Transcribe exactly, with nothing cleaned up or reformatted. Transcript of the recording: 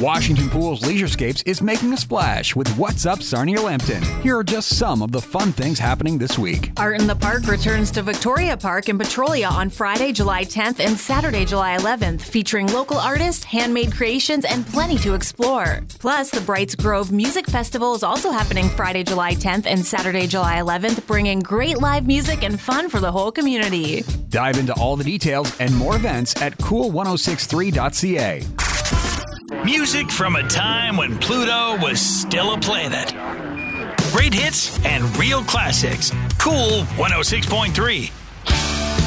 Washington Pools Leisurescapes is making a splash with What's Up Sarnia Lambton. Here are just some of the fun things happening this week. Art in the Park returns to Victoria Park in Petrolia on Friday, July tenth and Saturday, July eleventh, featuring local artists, handmade creations, and plenty to explore. Plus, the Brights Grove Music Festival is also happening Friday, July tenth and Saturday, July eleventh, bringing great live music and fun for the whole community. Dive into all the details and more events at cool ten sixty-three dot c a. Music from a time when Pluto was still a planet. Great hits and real classics. Cool one oh six point three.